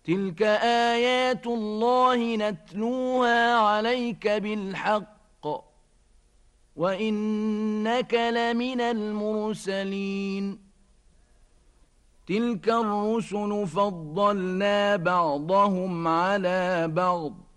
تلك آيات الله نتلوها عليك بالحق وإنك لمن المرسلين تلك الرسل فضلنا بعضهم على بعض